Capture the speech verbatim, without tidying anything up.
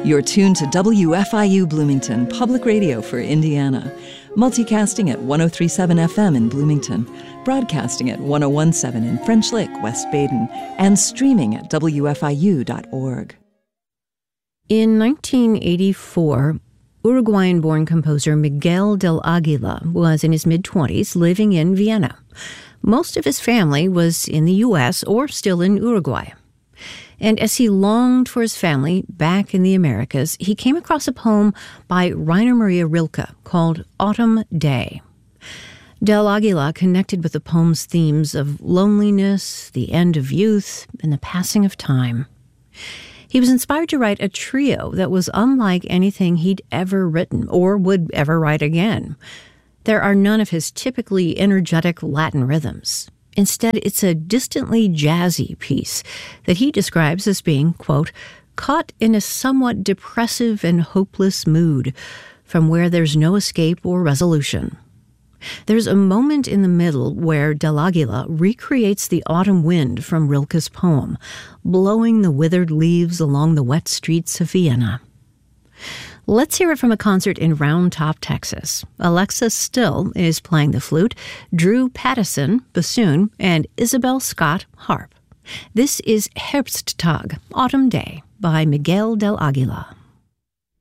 You're tuned to W F I U Bloomington, public radio for Indiana. Multicasting at one oh three point seven F M in Bloomington, broadcasting at one oh one point seven in French Lick, West Baden, and streaming at W F I U dot org. In nineteen eighty-four, Uruguayan-born composer Miguel del Aguila was in his mid-twenties living in Vienna. Most of his family was in the U S or still in Uruguay. And as he longed for his family back in the Americas, he came across a poem by Rainer Maria Rilke called Autumn Day. Del Aguila connected with the poem's themes of loneliness, the end of youth, and the passing of time. He was inspired to write a trio that was unlike anything he'd ever written or would ever write again. There are none of his typically energetic Latin rhythms. Instead, it's a distantly jazzy piece that he describes as being, quote, caught in a somewhat depressive and hopeless mood from where there's no escape or resolution. There's a moment in the middle where Del Aguila recreates the autumn wind from Rilke's poem, blowing the withered leaves along the wet streets of Vienna. Let's hear it from a concert in Round Top, Texas. Alexis Still is playing the flute, Drew Pattison, bassoon, and Isabel Scott, harp. This is Herbsttag, Autumn Day, by Miguel del Aguila.